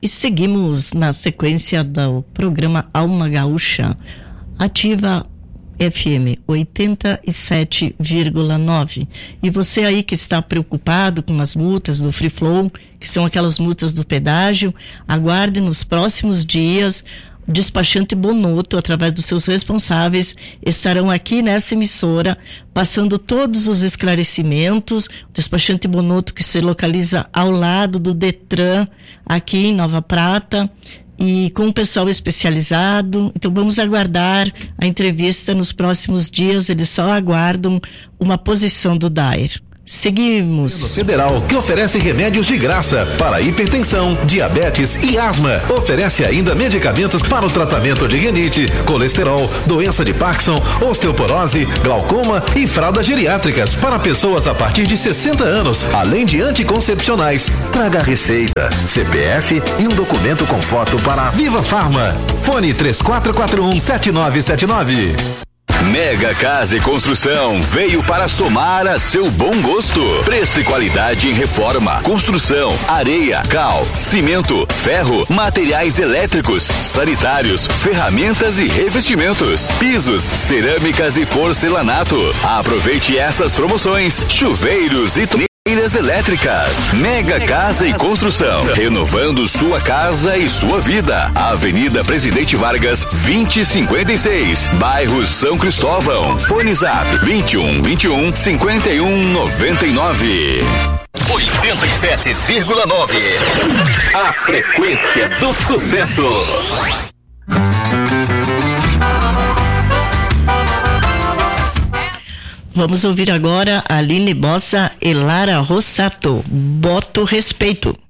E seguimos na sequência do programa Alma Gaúcha, Ativa FM 87,9. E você aí que está preocupado com as multas do Free Flow, que são aquelas multas do pedágio, aguarde nos próximos dias. O despachante Bonotto, através dos seus responsáveis, estarão aqui nessa emissora, passando todos os esclarecimentos. O despachante Bonotto, que se localiza ao lado do Detran, aqui em Nova Prata, e com um pessoal especializado. Então vamos aguardar a entrevista nos próximos dias. Eles só aguardam uma posição do DAER. Seguimos. Federal, que oferece remédios de graça para hipertensão, diabetes e asma. Oferece ainda medicamentos para o tratamento de rinite, colesterol, doença de Parkinson, osteoporose, glaucoma e fraldas geriátricas para pessoas a partir de 60 anos, além de anticoncepcionais. Traga a receita, CPF e um documento com foto para a Viva Farma. Fone 3441-7979. Mega Casa e Construção veio para somar a seu bom gosto. Preço e qualidade em reforma, construção, areia, cal, cimento, ferro, materiais elétricos, sanitários, ferramentas e revestimentos, pisos, cerâmicas e porcelanato. Aproveite essas promoções: chuveiros e torneiras elétricas. Mega Casa e Construção, renovando sua casa e sua vida. Avenida Presidente Vargas, 2056, bairro São Cristóvão. Fone Zap 21 51 99. 87,9. A frequência do sucesso. Vamos ouvir agora a Aline Bossa e Lara Rossato. Boto respeito.